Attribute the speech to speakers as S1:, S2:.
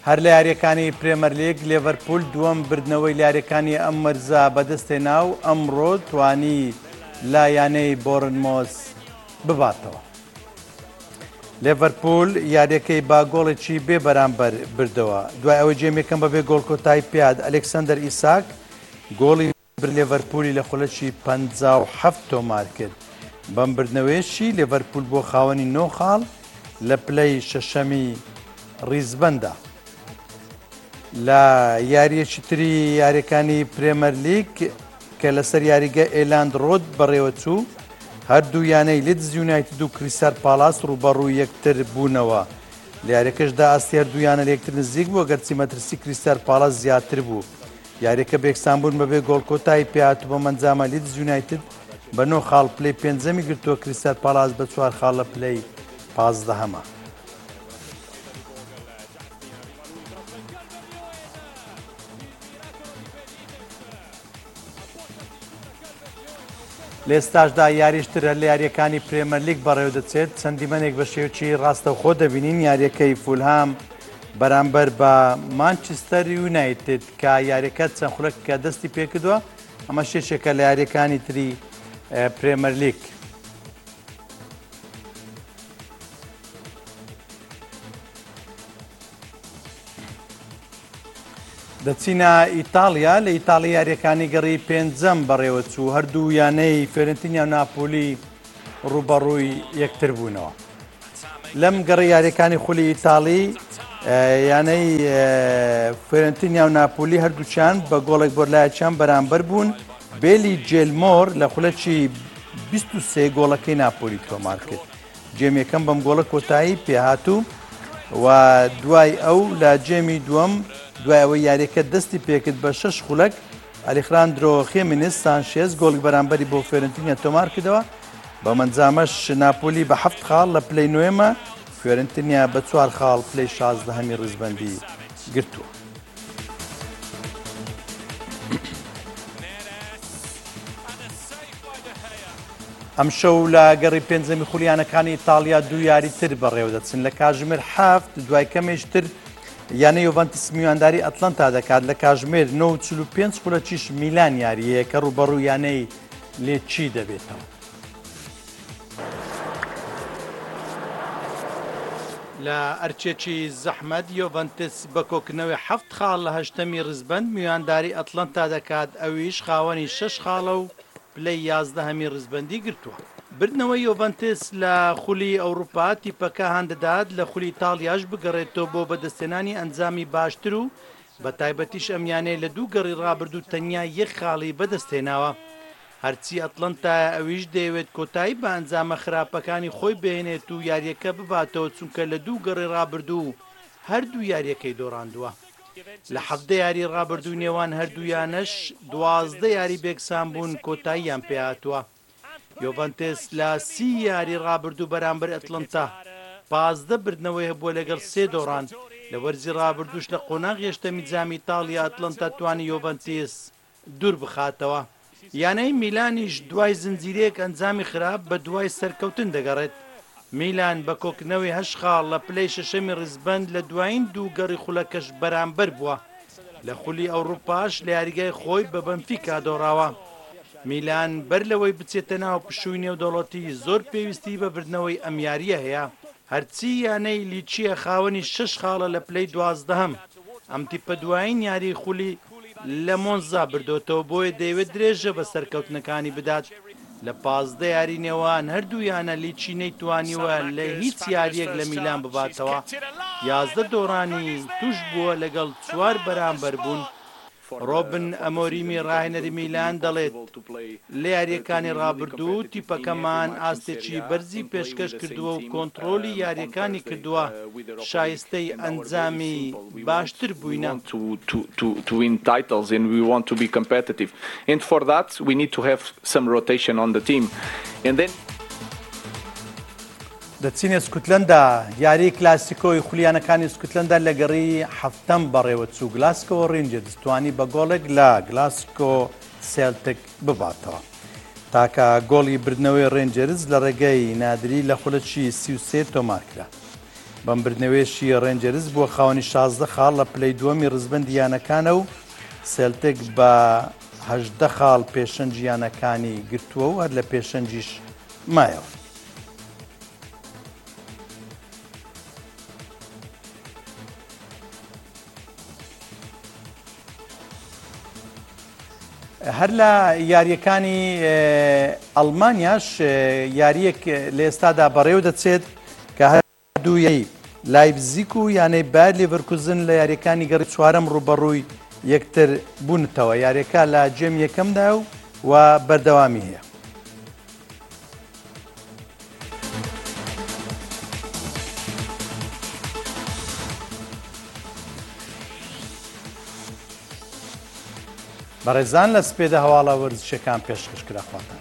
S1: هەر لە یاریەکانی پرێمەر لیگ لیڤەرپول دووەم بردنەوەی لە یاریەکانی ئەم مەرزە بەدەستێنا و ئەمڕۆ توانی لا یانەی بۆرنمۆس بباتەوە. لیڤەرپول یاریەکەی با گۆڵێکی بێ بەرامبەر بردەوە دوای ئەوەی جێمیەکەم بەبێ گۆڵکۆتای پیاد ئەلێکسەندەر ئیساک گۆڵی لیڤەرپولی لە خولەکی 57 تۆمار کرد. بەم بردنەوەیەشی لیڤەرپول بۆ خاوەنی 9 خاڵ لە پلەی شەشەمی ڕیزبەندا. لە یاریەکی تری یاریەکانی پرێمەر لیگ کە لەسەر یاریگە ئێلاند ڕۆد بەڕێوە چوو هەردوو یانەی لیدز یونایتد و کریستال پالاس ڕوبەڕوو یەکتر بوونەوە. لە یاریەکەشدا ئاستی هەردوو یانە لە یەکتر نزیک بووە گەرچی مەترسی کریستال پالاس زیاتر بوو. یاریەکە بێکسانبوون بەبێ گۆڵکۆتای پێهاتوو بە مەنجامە لیدز یونایتد بە 9 خاڵ پلەی پێنجەمی گرتووە کریستال پالاس بە 4 خاڵ لە پلەی 15هەمە. لە ئێستاشدا یاریشتر لە یاریەکانی پرێمەر لیگ بەڕێوە دەچێت. چەندیمەنێک بە شێوەیەکی ڕاستەوخۆ دەبینین یاریەکەی فولهام بەرامبەر بە مانچستەر یونایتد کە یاریەکە چەند خولەک کە دەستی پێکردووە. ئەمە شێشێکە لە یاریەکانی تری پرێمەر لیگ. دەچینە ئیتالیا. لە ئیتاڵی یاریەکانی گەڕی پێنجەم بەڕێوە چوو هەردوو یانەی فێرنتینیا و ناپۆلی ڕوبەڕووی یەکتر بوونەوە. لەم گەڕی یاریەکانی خولی ئیتاڵی یانەی فێرنتینیا و ناپۆلی هەردووچیان بە گۆڵێک بۆرلایەکیان بەرامبەر بوون. بێلی جێلمۆر لە خولەکی 23 گۆڵەکەی ناپۆلی تۆمار کرد. جێمیەکەم بەم گۆڵە کۆتایی پێهاتوو و دوای ئەو لە جێمی دووەم دوای ئەوەی یاریەکە دەستی پێکرد بە 6 خولەک ئەلیخراندرۆ خێمینس سانشێز گۆڵی بەرامبەری بۆ فێرنتینیا تۆمار کردەوە. بە مەنجامەش ناپۆلی بە 7 خاڵ لە پلەی نوێمە فێرنتینیا بە 4 خاڵ پلەی 16هەمی ڕیزبەندی گرتووە. ئەم شەو لە گەڕی پێنجەمی خولیانەکانی ئیتاڵیا دوو یاری تر بەڕێوە دەچن. لە کاژمێر 7 دوای کەمێشتر یانە یۆڤەنتس میوانداری ئەتلەنتا دەکات. لە کاژمێر 9:45 خولەکیش میلان یاریەیە کە ڕوبەڕوو یانەی لێچی دەبێتەوە. لە ئەرچێکی زەحمەت یۆڤەنتس بە کۆکردنەوەی 7 خاڵ لە 8هەمی ڕیزبەند میوانداری ئەتلەنتا دەکات. ئەویش خاوەنی 6 خاڵە و پلەی 11هەمی ڕیزبەندی گرتووە. بردنەوەی یۆڤەنتس لە خولی ئەوروپا تیپەکە هەندەدات لە خولی ئیتاڵیاش بگەڕێتەوە بۆ بەدەستێنانی ئەنجامی باشتر و بە تایبەتیش ئەمیانەیە لە دوو گەڕی ڕابردوو تەنیا یەک خاڵی بەدەستێناوە. هەرچی ئەتلەنتا ئەویش دەیەوێت کۆتایی بە ئەنجامە خراپەکانی خۆی بهێنێت و یاریەکە بباتەوە چونکە لە دوو گەڕی ڕابردوو هەردوو یاریەکەی دۆڕاندووە. لە 7 یاری ڕابردوو نێوان هەردوویانەش 12 یاری بێکسان بوون کۆتاییان پێهاتووە. یۆڤەنتس لە 30 یاری ڕابردوو بەرامبەر ئەتلەنتا 15 بردنەوەی هەبووە لەگەڵ 3 دۆڕان. لە وەرزی ڕابردووش لە قۆناغ یەشتەمی جامی ئیتاڵیا ئەتلەنتا توانی یۆڤەنتس دوور بخاتەوە. یانەی میلانیش دوای زنجیرەیەک ئەنجامی خراپ بە دوای سەرکەوتن دەگەڕێت. میلان بە کۆکردنەوەی 8 خاڵ لە پلەی شەشەمی ڕیزبەند لە دوایین دوو گەڕی خولەکەش بەرامبەر بووە. لە خولی ئەوروپاش لە یاریگای خۆی بە بەنفیکا دۆڕاوە. میلان بەر لەوەی بچێتە ناو پشووی نێودەوڵەتی زۆر پێویستی بە بردنەوەی ئەم یاریە هەیە. هەرچی یانەی لیچیە خاوەنی 6 خاڵە لە پلەی 12هەم. ئەم تیپە دوایین یاری خولی لە مۆنزا بردوتەوە بۆیە دەیەوێت درێژە بە سەرکەوتنەکانی بدات. لە 15 یاری نێوان هەردوویانە لیچی نەیتوانیوە لە هیچ یاریەک لە میلان بباتەوە. 11 دۆڕانی توش بووە لەگەڵ 4 بەرامبەر بوون. ڕۆبن ئەمۆریمی ڕاهێنەری میلان دەڵێت لە یاریەکانی ڕابردوو تیپەکەمان ئاستێکی بەرزی پێشکەش کردووە و کۆنتڕۆلی یاریەکانی کردووە شایستەی ئەنجامی باشتر بووینە.
S2: To win titles and we want to be competitive and for that we need to have some rotation on the team and then
S1: دەچینە سکوتلەندا. یاری کلاسیکۆی خولیانەکانی سکوتلەندا لە گەڕی 7ەم بەڕێوە چوو. گلاسکۆ ڕێنجرز توانی بە گۆڵێک لە گلاسکۆ سێلتک بباتەوە. تاکە گۆڵی بردنەوەی ڕێنجرز لە ڕێگەی نادری لە خولەکی 33 تۆمار کرا. بەمبردنەوەیشی ڕێنجەرز بووە خاوەنی 16 خاڵ لە پلەی دووەمی ڕزبەندی یانەکانە و سێلتێک بە 18 خاڵ پێشەنج یانەکانی گرتووە و هەر لە پێشەنجیش مایەوە. هەر لە یاریەکانی ئەڵمانیاش یاریەک لە ئێستادا بەڕێوە دەچێت کە هەردوویەی لایپزیگ و یانەی بایر لیڤەرکوزن لە یاریەکانی گەڕی چوارەم ڕوبەڕووی یەکتر بوونتەوە. یاریەکە لە جێم یەکەمدا و بەردەوامی هەیە. بەڕێزان لە سپێدە هەواڵە وەرزشەکان پێشکەشکراخواتە.